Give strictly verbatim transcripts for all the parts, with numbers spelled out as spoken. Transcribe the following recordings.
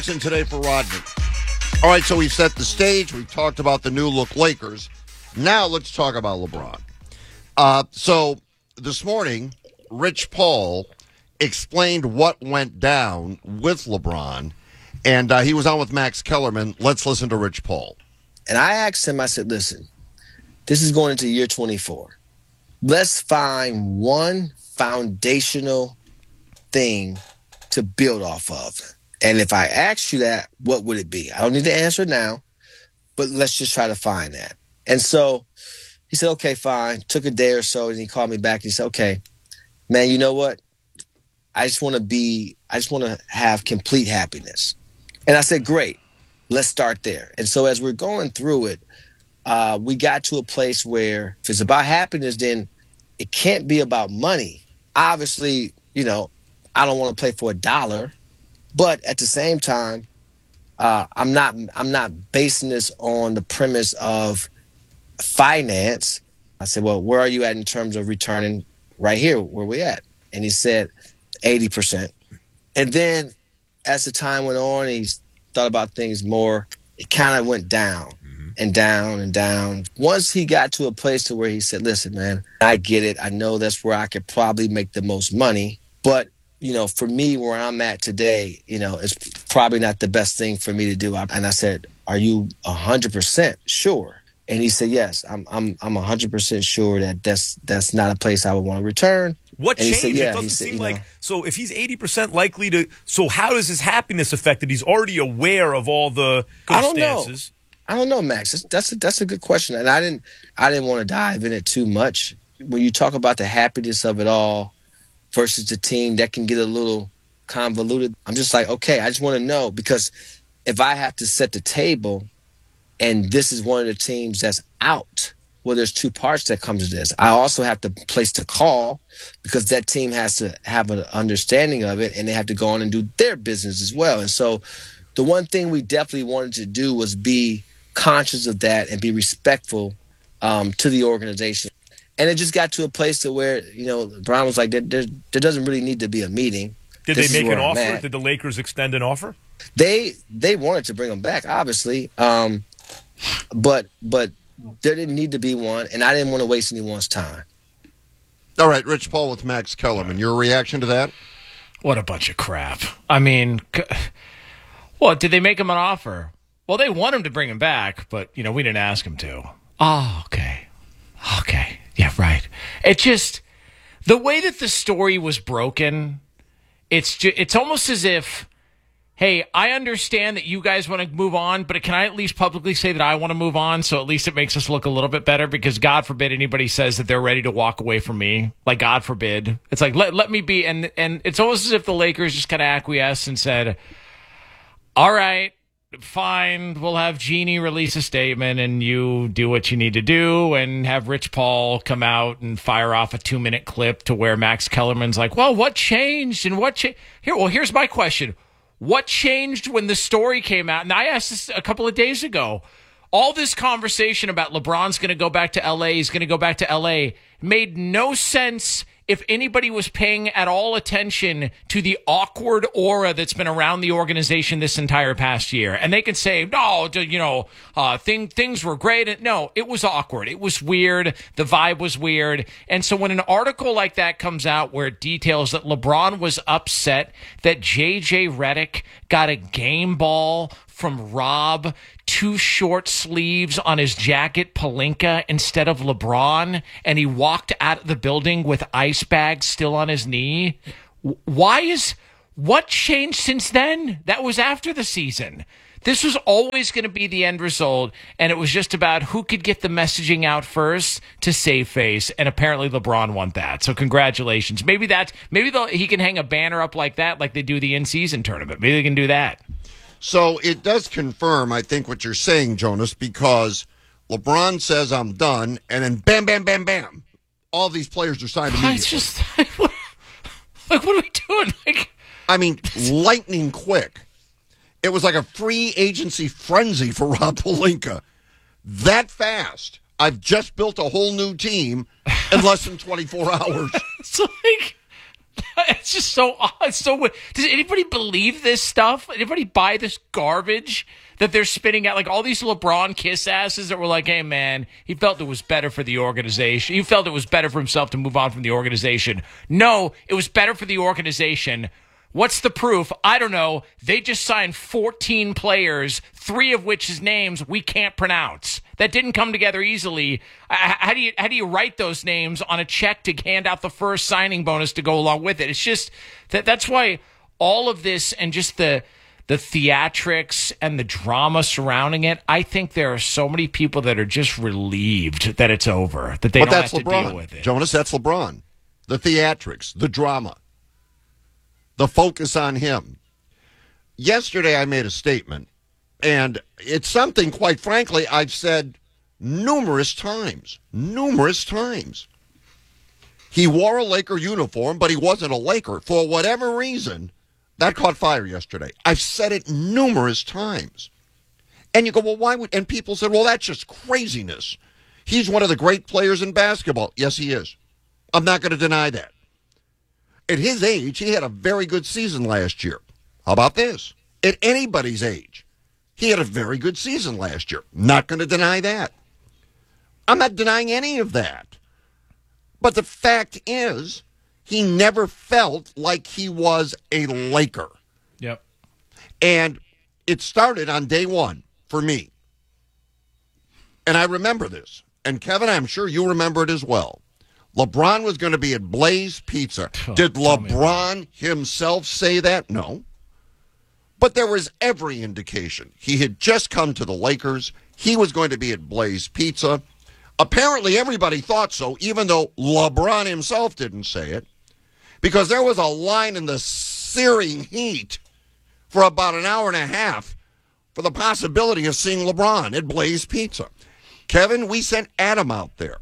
Today for Rodney. All right, so we've set the stage. We've talked about the new look Lakers. Now let's talk about LeBron. Uh, so this morning, Rich Paul explained what went down with LeBron, and uh, he was on with Max Kellerman. Let's listen to Rich Paul. And I asked him, I said, listen, this is going into year twenty-four. Let's find one foundational thing to build off of. And if I asked you that, what would it be? I don't need to answer it now, but let's just try to find that. And so he said, okay, fine. Took a day or so, and he called me back. And he said, okay, man, you know what? I just want to be, I just want to have complete happiness. And I said, great, let's start there. And so as we're going through it, uh, we got to a place where if it's about happiness, then it can't be about money. Obviously, you know, I don't want to play for a dollar. But at the same time, uh, I'm not I'm not basing this on the premise of finance. I said, well, where are you at in terms of returning right here where we at? And he said eighty percent. And then as the time went on, he thought about things more. It kind of went down mm-hmm. and down and down. Once he got to a place to where he said, listen, man, I get it. I know that's where I could probably make the most money. But you know, for me, where I'm at today, you know, it's probably not the best thing for me to do. And I said, are you one hundred percent sure? And he said, yes, I'm I'm I'm one hundred percent sure that that's, that's not a place I would want to return. What and changed? Said, yeah. It doesn't said, seem like, know, so if he's eighty percent likely to, so how does his happiness affect it? He's already aware of all the circumstances. I don't know, I don't know Max. That's, that's, a, that's a good question. And I didn't, I didn't want to dive in it too much. When you talk about the happiness of it all, versus the team, that can get a little convoluted. I'm just like, okay, I just want to know, because if I have to set the table and this is one of the teams that's out, well, there's two parts that come to this. I also have to place the call because that team has to have an understanding of it and they have to go on and do their business as well. And so the one thing we definitely wanted to do was be conscious of that and be respectful um, to the organization. And it just got to a place to where, you know, Brown was like, there, there, there doesn't really need to be a meeting. Did this they make an offer? Did the Lakers extend an offer? They they wanted to bring him back, obviously. Um, but but there didn't need to be one, and I didn't want to waste anyone's time. All right, Rich Paul with Max Kellerman. Your reaction to that? What a bunch of crap. I mean, what, did they make him an offer? Well, they want him to bring him back, but, you know, we didn't ask him to. Oh, okay. Okay. Yeah, right. It just, the way that the story was broken, it's just, it's almost as if, hey, I understand that you guys want to move on, but can I at least publicly say that I want to move on, so at least it makes us look a little bit better, because God forbid anybody says that they're ready to walk away from me. Like, God forbid. It's like, let let me be, and and it's almost as if the Lakers just kind of acquiesced and said, all right, fine, we'll have Jeannie release a statement and you do what you need to do, and have Rich Paul come out and fire off a two-minute clip to where Max Kellerman's like, well, what changed and what changed? Here, well, here's my question. What changed when the story came out? And I asked this a couple of days ago. All this conversation about LeBron's going to go back to L A, he's going to go back to L A, made no sense if anybody was paying at all attention to the awkward aura that's been around the organization this entire past year. And they can say, no, you know, uh, thing, things were great. No, it was awkward. It was weird. The vibe was weird. And so when an article like that comes out where it details that LeBron was upset that J J Redick got a game ball from Rob, two short sleeves on his jacket, Pelinka, instead of LeBron, and he walked out of the building with ice bags still on his knee. Why is, what changed since then? That was after the season. This was always going to be the end result, and it was just about who could get the messaging out first to save face, and apparently LeBron won that. So congratulations. Maybe that, maybe he can hang a banner up like that, like they do the in-season tournament. Maybe they can do that. So it does confirm, I think, what you're saying, Jonas, because LeBron says, I'm done, and then bam, bam, bam, bam. All these players are signed immediately. It's just, what, like, what are we doing? Like, I mean, lightning quick. It was like a free agency frenzy for Rob Pelinka. That fast. I've just built a whole new team in less than twenty-four hours. It's like, It's just so odd. It's so weird. Does anybody believe this stuff? Anybody buy this garbage that they're spitting out? Like all these LeBron kiss asses that were like, hey, man, he felt it was better for the organization. He felt it was better for himself to move on from the organization. No, it was better for the organization. What's the proof? I don't know. They just signed fourteen players, three of which his names we can't pronounce. That didn't come together easily. How do you how do you write those names on a check to hand out the first signing bonus to go along with it? It's just that that's why all of this and just the the theatrics and the drama surrounding it, I think there are so many people that are just relieved that it's over, that they but don't that's have LeBron. to deal with it. Jonas, that's LeBron. The theatrics, the drama. The focus on him. Yesterday, I made a statement, and it's something, quite frankly, I've said numerous times. Numerous times. He wore a Laker uniform, but he wasn't a Laker. For whatever reason, that caught fire yesterday. I've said it numerous times. And you go, well, why would... And people said, well, that's just craziness. He's one of the great players in basketball. Yes, he is. I'm not going to deny that. At his age, he had a very good season last year. How about this? At anybody's age, he had a very good season last year. Not going to deny that. I'm not denying any of that. But the fact is, he never felt like he was a Laker. Yep. And it started on day one for me. And I remember this. And Kevin, I'm sure you remember it as well. LeBron was going to be at Blaze Pizza. Oh, Did tell me LeBron himself say that? No. But there was every indication. He had just come to the Lakers. He was going to be at Blaze Pizza. Apparently, everybody thought so, even though LeBron himself didn't say it, because there was a line in the searing heat for about an hour and a half for the possibility of seeing LeBron at Blaze Pizza. Kevin, we sent Adam out there.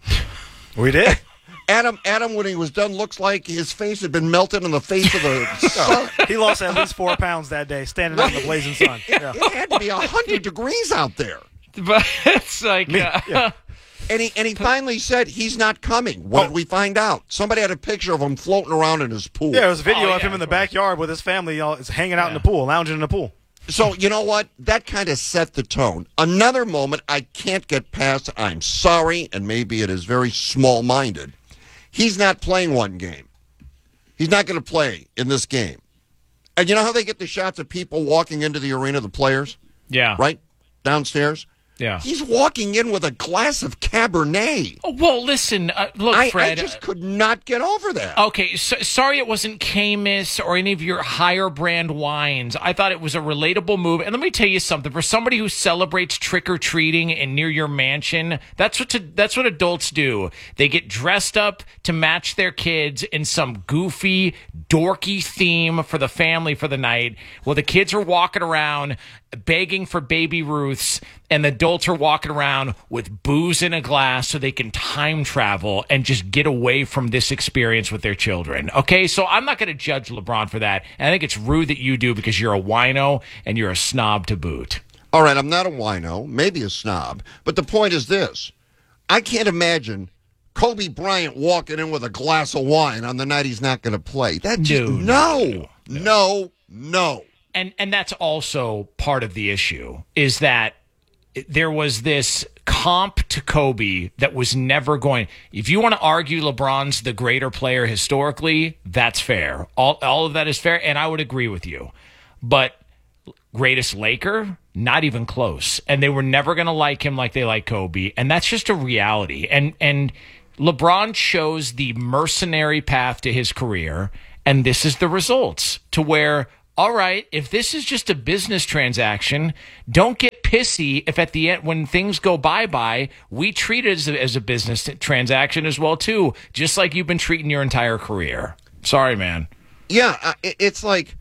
We did. Adam, Adam, when he was done, looks like his face had been melted in the face of the sun. He lost at least four pounds that day, standing out in the blazing sun. Yeah. It had to be one hundred degrees out there. But it's like... Me, uh, yeah. And he, and he finally said he's not coming. What Oh. did we find out? Somebody had a picture of him floating around in his pool. Yeah, there was a video Oh, of yeah, him in the of course. backyard with his family, y'all, is hanging out in Yeah. the pool, lounging in the pool. So, you know what? That kind of set the tone. Another moment I can't get past. I'm sorry, and maybe it is very small-minded. He's not playing one game. He's not going to play in this game. And you know how they get the shots of people walking into the arena, the players? yeah. Right? Downstairs? Yeah. He's walking in with a glass of Cabernet. Oh, well, listen, uh, look, I, I Fred. just could not get over that. Okay, so, sorry it wasn't Camus or any of your higher brand wines. I thought it was a relatable move. And let me tell you something. For somebody who celebrates trick-or-treating and near your mansion, that's what to, that's what adults do. They get dressed up to match their kids in some goofy, dorky theme for the family for the night. Well, the kids are walking around begging for baby Ruths, and the adults are walking around with booze in a glass so they can time travel and just get away from this experience with their children. Okay, so I'm not going to judge LeBron for that. And I think it's rude that you do because you're a wino and you're a snob to boot. All right, I'm not a wino, maybe a snob, but the point is this. I can't imagine Kobe Bryant walking in with a glass of wine on the night he's not going to play. That just, No, no, no, no, no. And and that's also part of the issue is that there was this comp to Kobe that was never going. If you want to argue LeBron's the greater player historically, that's fair. All all of that is fair, and I would agree with you. But greatest Laker, not even close. And they were never going to like him like they like Kobe, and that's just a reality. And and LeBron chose the mercenary path to his career, and this is the results to where. All right, if this is just a business transaction, don't get pissy if at the end, when things go bye-bye, we treat it as a, as a business transaction as well, too, just like you've been treating your entire career. Sorry, man. Yeah, uh, it- it's like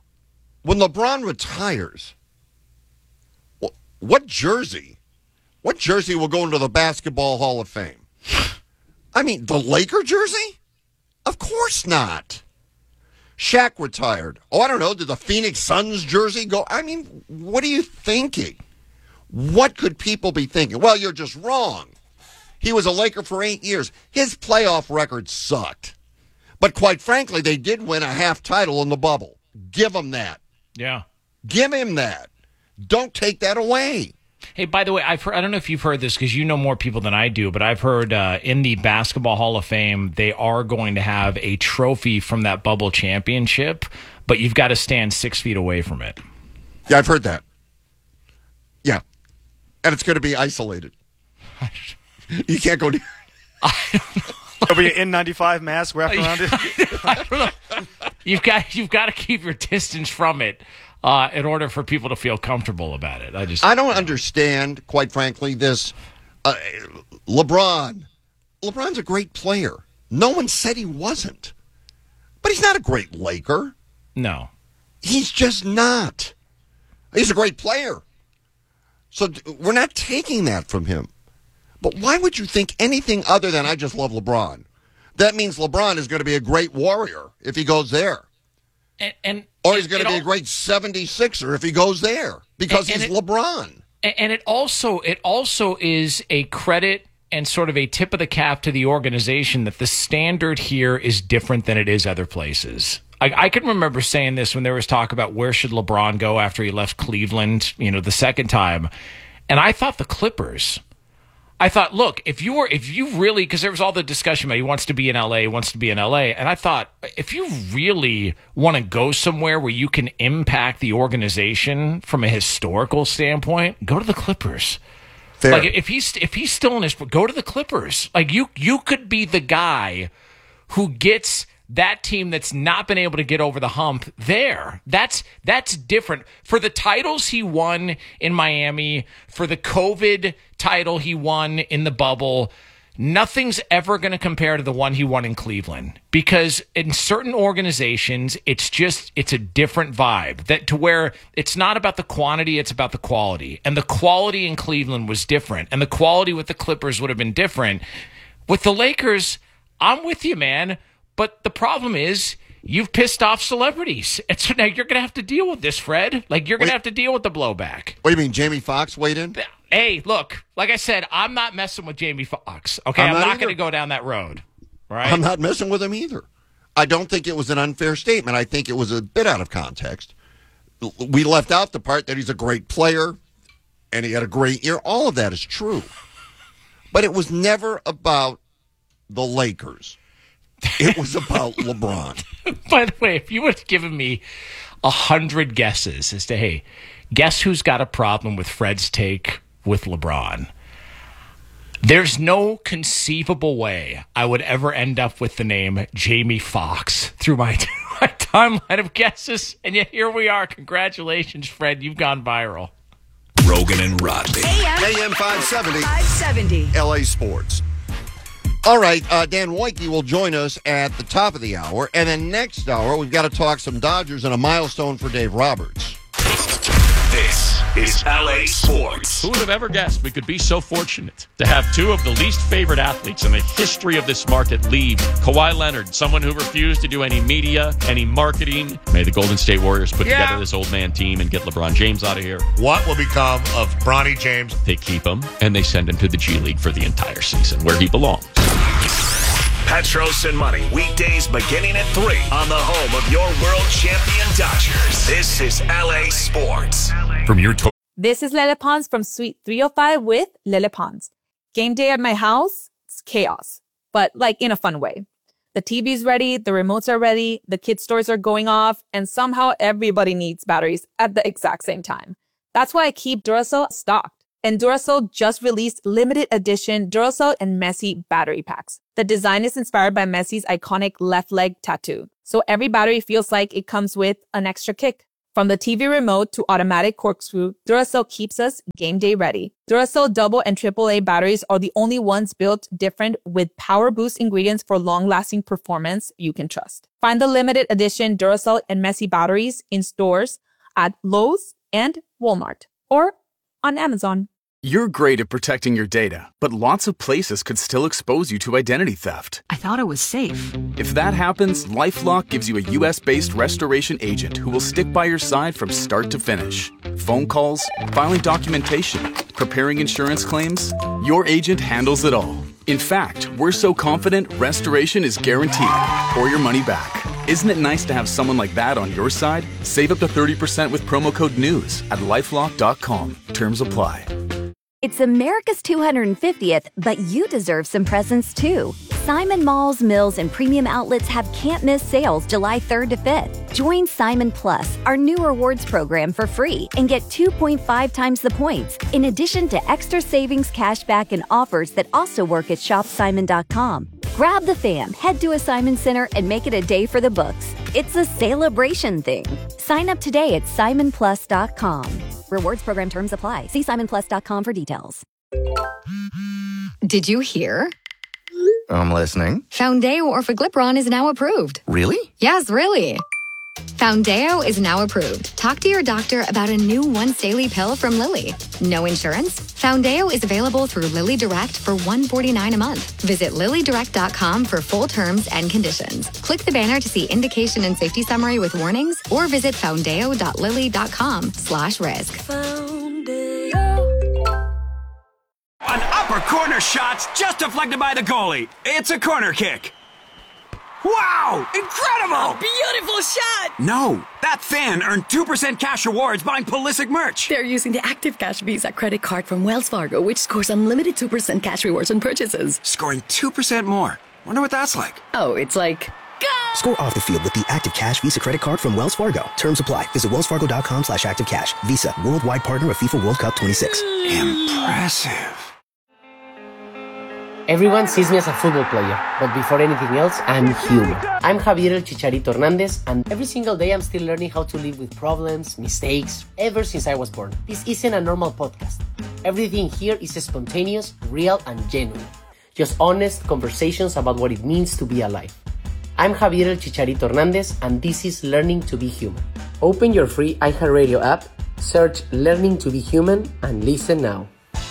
when LeBron retires, wh- what jersey? What jersey will go into the Basketball Hall of Fame? I mean, the Laker jersey? Of course not. Shaq retired. Oh, I don't know. Did the Phoenix Suns jersey go? I mean, what are you thinking? What could people be thinking? Well, you're just wrong. He was a Laker for eight years. His playoff record sucked. But quite frankly, they did win a half title in the bubble. Give him that. Yeah. Give him that. Don't take that away. Hey, by the way, I've heard, I don't know if you've heard this because you know more people than I do, but I've heard uh, in the Basketball Hall of Fame, they are going to have a trophy from that bubble championship, but you've got to stand six feet away from it. Yeah, I've heard that. Yeah. And it's going to be isolated. You can't go near. There'll be an N ninety-five mask wrapped around it. I don't know. You've got, you've got to keep your distance from it. Uh, in order for people to feel comfortable about it. I just I don't understand, quite frankly, this. Uh, LeBron. LeBron's a great player. No one said he wasn't. But he's not a great Laker. No. He's just not. He's a great player. So we're not taking that from him. But why would you think anything other than I just love LeBron? That means LeBron is going to be a great Warrior if he goes there. And, and Or he's going to be all, a great seventy-sixer if he goes there because and, and he's it, LeBron. And it also it also is a credit and sort of a tip of the cap to the organization that the standard here is different than it is other places. I, I can remember saying this when there was talk about where should LeBron go after he left Cleveland, you know, the second time. And I thought the Clippers. I thought, look, if you were, if you really, because there was all the discussion about he wants to be in L A, he wants to be in L A, and I thought, if you really want to go somewhere where you can impact the organization from a historical standpoint, go to the Clippers. Fair. Like if he's if he's still in his, go to the Clippers. Like you you could be the guy who gets that team that's not been able to get over the hump there. That's that's different. For the titles he won in Miami, for the COVID title he won in the bubble, nothing's ever going to compare to the one he won in Cleveland. Because in certain organizations, it's just, it's a different vibe. That to where it's not about the quantity, it's about the quality. And the quality in Cleveland was different. And the quality with the Clippers would have been different. With the Lakers, I'm with you, man. But the problem is, you've pissed off celebrities. And so now you're going to have to deal with this, Fred. Like, you're going to have to deal with the blowback. What do you mean, Jamie Foxx weighed in? Hey, look, like I said, I'm not messing with Jamie Foxx. Okay, I'm I'm, not not, either. going to go down that road. Right? I'm not messing with him either. I don't think it was an unfair statement. I think it was a bit out of context. We left out the part that he's a great player and he had a great year. All of that is true. But it was never about the Lakers. It was about LeBron. By the way, if you would have given me a hundred guesses as to, hey, guess who's got a problem with Fred's take with LeBron? There's no conceivable way I would ever end up with the name Jamie Foxx through my, my timeline of guesses. And yet here we are. Congratulations, Fred. You've gone viral. Rogan and Rodney. A M five seventy. five seventy. L A Sports. All right, uh, Dan Woike will join us at the top of the hour. And then next hour, we've got to talk some Dodgers and a milestone for Dave Roberts. This is L A Sports. Who would have ever guessed we could be so fortunate to have two of the least favored athletes in the history of this market leave? Kawhi Leonard, someone who refused to do any media, any marketing. May the Golden State Warriors put Yeah. together this old man team and get LeBron James out of here. What will become of Bronny James? They keep him, and they send him to the G League for the entire season, where he belongs. Petros and Money, weekdays beginning at three on the home of your world champion Dodgers. This is L A Sports. From your to- This is Lele Pons from Suite three oh five with Lele Pons. Game day at my house, it's chaos, but like in a fun way. The T V's ready, the remotes are ready, the kids' stores are going off, and somehow everybody needs batteries at the exact same time. That's why I keep Duracell stocked. And Duracell just released limited edition Duracell and Messi battery packs. The design is inspired by Messi's iconic left leg tattoo. So every battery feels like it comes with an extra kick. From the T V remote to automatic corkscrew, Duracell keeps us game day ready. Duracell double and triple A batteries are the only ones built different with power boost ingredients for long-lasting performance you can trust. Find the limited edition Duracell and Messi batteries in stores at Lowe's and Walmart or on Amazon. You're great at protecting your data, but lots of places could still expose you to identity theft. I thought it was safe. If that happens, LifeLock gives you a U S-based restoration agent who will stick by your side from start to finish. Phone calls, filing documentation, preparing insurance claims, your agent handles it all. In fact, we're so confident restoration is guaranteed or your money back. Isn't it nice to have someone like that on your side? Save up to thirty percent with promo code NEWS at lifelock dot com. Terms apply. It's America's two hundred fiftieth, but you deserve some presents too. Simon Malls, Mills, and Premium Outlets have can't-miss sales July third to fifth. Join Simon Plus, our new rewards program, for free and get two point five times the points, in addition to extra savings, cashback, and offers that also work at shop simon dot com. Grab the fam, head to a Simon Center, and make it a day for the books. It's a celebration thing. Sign up today at simon plus dot com. Rewards program terms apply. See simon plus dot com for details. Did you hear? I'm listening. Foundeo Orforglipron is now approved. Really? Yes, really. Foundeo is now approved. Talk to your doctor about a new once daily pill from Lilly. No insurance? Foundeo is available through Lilly Direct for one hundred forty-nine dollars a month. Visit lilly direct dot com for full terms and conditions. Click the banner to see indication and safety summary with warnings, or visit foundeo dot lilly dot com slash risk. An upper corner shot's just deflected by the goalie. It's a corner kick. Wow! Incredible! A beautiful shot! No, that fan earned two percent cash rewards buying Pulisic merch. They're using the Active Cash Visa credit card from Wells Fargo, which scores unlimited two percent cash rewards on purchases. Scoring two percent more. Wonder what that's like. Oh, it's like... Go! Score off the field with the Active Cash Visa credit card from Wells Fargo. Terms apply. Visit wells fargo dot com slash active cash. Visa, worldwide partner of FIFA World Cup twenty-six. Impressive. Everyone sees me as a football player, but before anything else, I'm human. I'm Javier El Chicharito Hernandez, and every single day I'm still learning how to live with problems, mistakes, ever since I was born. This isn't a normal podcast. Everything here is spontaneous, real, and genuine. Just honest conversations about what it means to be alive. I'm Javier El Chicharito Hernandez, and this is Learning to be Human. Open your free iHeartRadio app, search Learning to be Human, and listen now.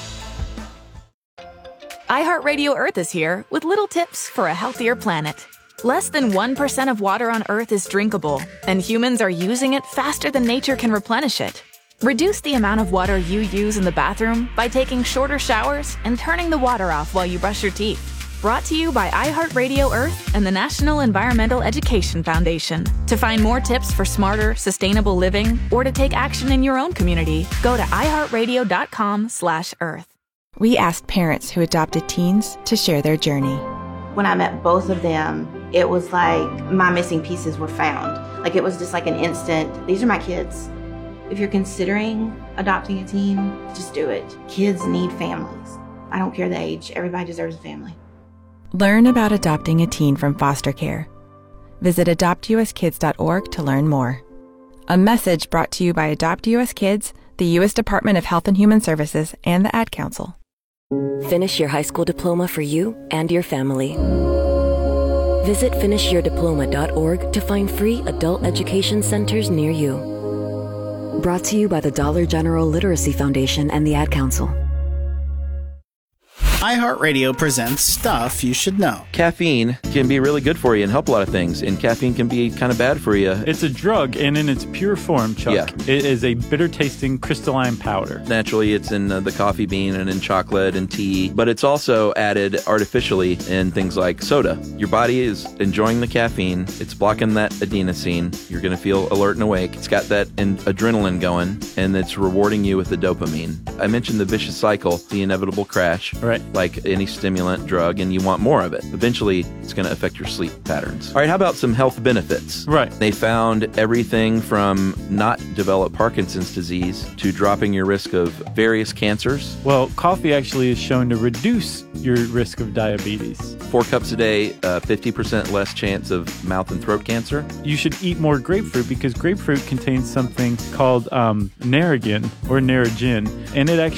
iHeartRadio Earth is here with little tips for a healthier planet. Less than one percent of water on Earth is drinkable, and humans are using it faster than nature can replenish it. Reduce the amount of water you use in the bathroom by taking shorter showers and turning the water off while you brush your teeth. Brought to you by iHeartRadio Earth and the National Environmental Education Foundation. To find more tips for smarter, sustainable living, or to take action in your own community, go to i heart radio dot com slash earth. We asked parents who adopted teens to share their journey. When I met both of them, it was like my missing pieces were found. Like it was just like an instant, these are my kids. If you're considering adopting a teen, just do it. Kids need families. I don't care the age, everybody deserves a family. Learn about adopting a teen from foster care. Visit adopt u s kids dot org to learn more. A message brought to you by Adopt U S Kids, the U S Department of Health and Human Services, and the Ad Council. Finish your high school diploma for you and your family. Visit finish your diploma dot org to find free adult education centers near you. Brought to you by the Dollar General Literacy Foundation and the Ad Council. iHeartRadio presents Stuff You Should Know. Caffeine can be really good for you and help a lot of things, and caffeine can be kind of bad for you. It's a drug, and in its pure form, Chuck, yeah. It is a bitter-tasting crystalline powder. Naturally, it's in uh, the coffee bean and in chocolate and tea, but it's also added artificially in things like soda. Your body is enjoying the caffeine. It's blocking that adenosine. You're going to feel alert and awake. It's got that in- adrenaline going, and it's rewarding you with the dopamine. I mentioned the vicious cycle, the inevitable crash. Right. Like any stimulant drug, and you want more of it. Eventually, it's going to affect your sleep patterns. All right, how about some health benefits? Right. They found everything from not develop Parkinson's disease to dropping your risk of various cancers. Well, coffee actually is shown to reduce your risk of diabetes. Four cups a day, uh, fifty percent less chance of mouth and throat cancer. You should eat more grapefruit because grapefruit contains something called um, Narragin or Narragin, and it actually